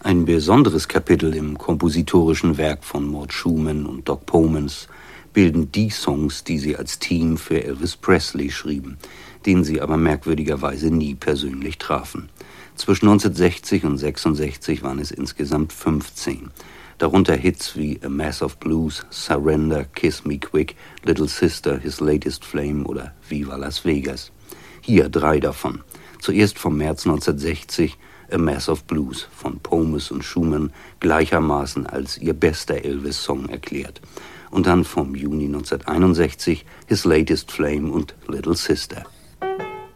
Ein besonderes Kapitel im kompositorischen Werk von Mort Schumann und Doc Pomus bilden die Songs, die sie als Team für Elvis Presley schrieben, den sie aber merkwürdigerweise nie persönlich trafen. Zwischen 1960 und 1966 waren es insgesamt 15. Darunter Hits wie A Mass of Blues, Surrender, Kiss Me Quick, Little Sister, His Latest Flame oder Viva Las Vegas. Hier 3 davon. Zuerst vom März 1960 A Mass of Blues von Pomus und Schumann gleichermaßen als ihr bester Elvis-Song erklärt. Und dann vom Juni 1961 His Latest Flame und Little Sister.